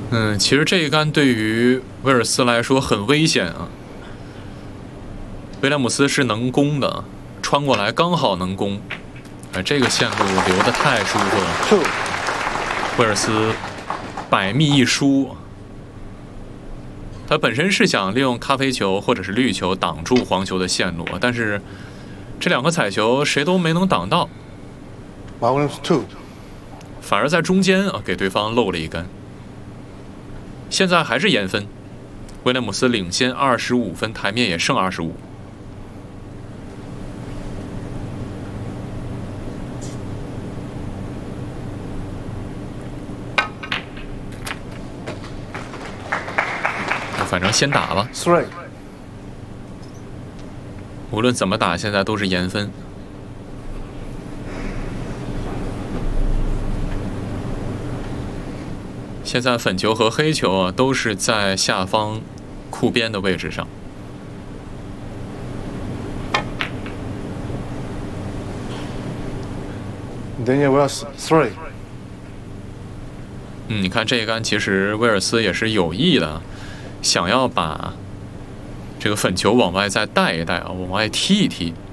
其实这一杆对于威尔斯来说很危险啊。威廉姆斯是能攻的，穿过来刚好能攻，这个线路留得太舒服了。威尔斯百密一疏，他本身是想利用咖啡球或者是绿球挡住黄球的线路，但是这两个彩球谁都没能挡到，反而在中间给对方漏了一杆。现在还是延分，威廉姆斯领先25分，台面也剩25。反正先打吧，无论怎么打，现在都是延分。现在粉球和黑球都是在下方库边的位置上。你看这一杆，其实威尔斯也是有意的，想要把这个粉球往外再带一带往外踢一踢。